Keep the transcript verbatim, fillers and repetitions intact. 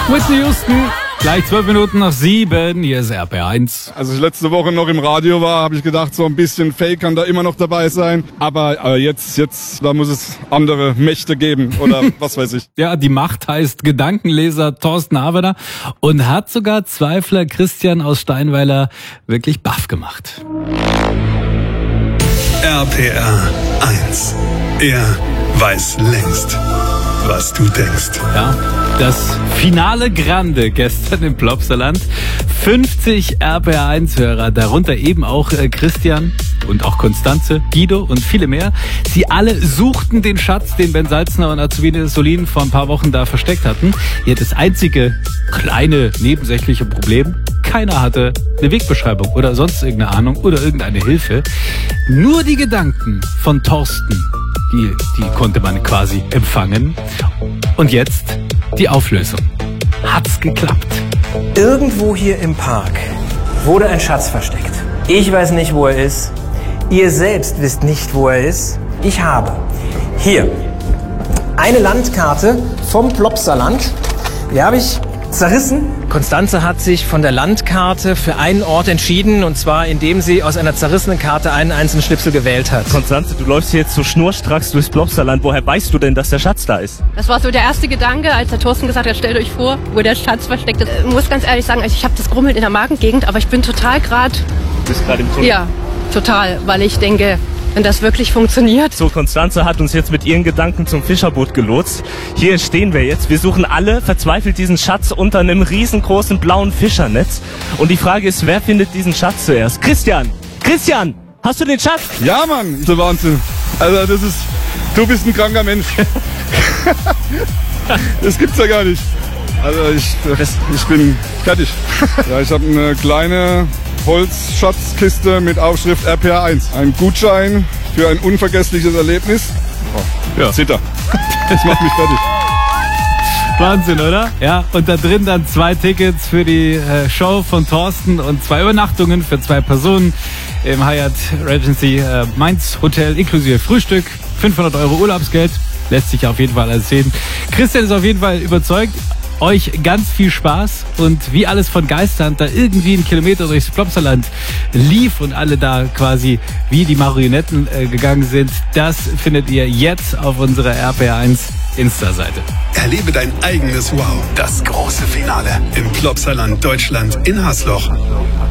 Whitney Houston, gleich zwölf Minuten nach sieben, hier ist R P R eins. Als ich letzte Woche noch im Radio war, habe ich gedacht, so ein bisschen Fake kann da immer noch dabei sein. Aber, aber jetzt, jetzt, da muss es andere Mächte geben oder was weiß ich. Ja, die Macht heißt Gedankenleser Thorsten Havener und hat sogar Zweifler Christian aus Steinweiler wirklich baff gemacht. R P R eins. Er weiß längst, was du denkst. Ja, das Finale Grande gestern im Plopsaland. fünfzig R P R eins Hörer, darunter eben auch äh, Christian und auch Konstanze, Guido und viele mehr. Sie alle suchten den Schatz, den Ben Salzner und Azubine Solin vor ein paar Wochen da versteckt hatten. Hier das einzige kleine nebensächliche Problem: keiner hatte eine Wegbeschreibung oder sonst irgendeine Ahnung oder irgendeine Hilfe. Nur die Gedanken von Thorsten, die, die konnte man quasi empfangen. Und jetzt die Auflösung. Hat's geklappt? Irgendwo hier im Park wurde ein Schatz versteckt. Ich weiß nicht, wo er ist. Ihr selbst wisst nicht, wo er ist. Ich habe hier eine Landkarte vom Plopsaland. Die habe ich zerrissen. Konstanze hat sich von der Landkarte für einen Ort entschieden, und zwar indem sie aus einer zerrissenen Karte einen einzelnen Schnipsel gewählt hat. Konstanze, du läufst hier jetzt so schnurstracks durchs Plopsaland. Woher weißt du denn, dass der Schatz da ist? Das war so der erste Gedanke, als der Thorsten gesagt hat, stellt euch vor, wo der Schatz versteckt ist. Ich muss ganz ehrlich sagen, ich habe das Grummeln in der Magengegend, aber ich bin total gerade... Du bist gerade im Tunnel. Ja, total, weil ich denke, wenn das wirklich funktioniert. So, Konstanze hat uns jetzt mit ihren Gedanken zum Fischerboot gelotst. Hier stehen wir jetzt. Wir suchen alle verzweifelt diesen Schatz unter einem riesengroßen blauen Fischernetz. Und die Frage ist, wer findet diesen Schatz zuerst? Christian! Christian! Hast du den Schatz? Ja, Mann, ist der Wahnsinn. Also das ist, du bist ein kranker Mensch. Das gibt's ja gar nicht. Also ich, ich bin fertig. Ja, ich habe eine kleine Holzschatzkiste mit Aufschrift R P R eins. Ein Gutschein für ein unvergessliches Erlebnis. Oh, ja. Zitter. Das macht mich fertig. Wahnsinn, oder? Ja, und da drin dann zwei Tickets für die äh, Show von Thorsten und zwei Übernachtungen für zwei Personen im Hyatt Regency äh, Mainz Hotel inklusive Frühstück. fünfhundert Euro Urlaubsgeld. Lässt sich auf jeden Fall alles sehen. Christian ist auf jeden Fall überzeugt. Euch ganz viel Spaß und wie alles von Geistern da irgendwie einen Kilometer durchs Plopsaland lief und alle da quasi wie die Marionetten äh, gegangen sind, das findet ihr jetzt auf unserer R P R eins Insta-Seite. Erlebe dein eigenes Wow. Das große Finale im Plopsaland Deutschland in Hasloch.